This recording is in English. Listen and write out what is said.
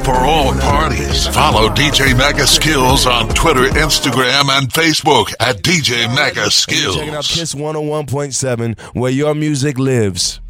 for all parties. Follow DJ Mega Skills on Twitter, Instagram, and Facebook at DJ Mega Skills. Checking out Kiss 101.7, where your music lives.